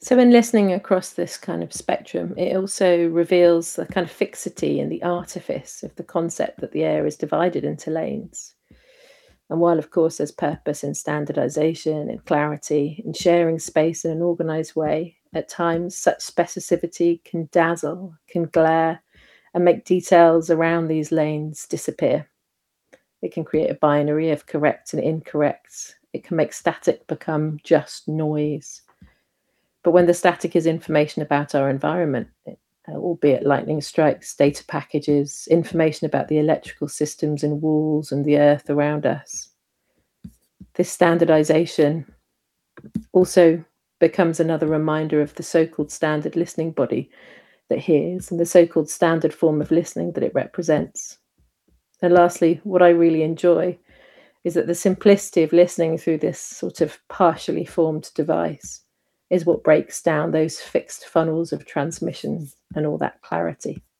So, in listening across this kind of spectrum, it also reveals the kind of fixity and the artifice of the concept that the air is divided into lanes. And while, of course, there's purpose in standardization and clarity and sharing space in an organized way, at times such specificity can dazzle, can glare, and make details around these lanes disappear. It can create a binary of correct and incorrect. It can make static become just noise. But when the static is information about our environment, albeit lightning strikes, data packages, information about the electrical systems in walls and the earth around us, this standardization also becomes another reminder of the so called standard listening body that hears and the so called standard form of listening that it represents. And lastly, what I really enjoy is that the simplicity of listening through this sort of partially formed device is what breaks down those fixed funnels of transmission and all that clarity.